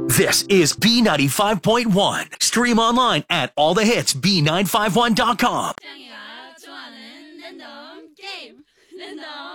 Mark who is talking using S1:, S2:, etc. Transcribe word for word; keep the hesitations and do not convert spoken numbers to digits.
S1: This is B ninety-five point one. Stream online at all the hits B nine five one dot com.